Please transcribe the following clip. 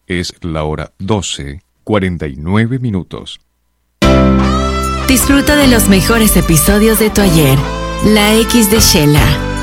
Es la hora 12:49. Disfruta de los mejores episodios de tu ayer. La X de Shela.